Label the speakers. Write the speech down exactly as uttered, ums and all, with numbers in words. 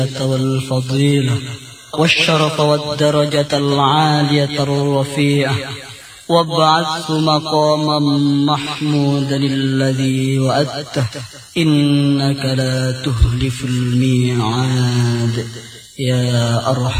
Speaker 1: والفضيلة والشرف والدرجة العالية الرفيعة، وابعثه مقاما محمودا الذي وعدته إنك لا تخلف الميعاد يا أرحم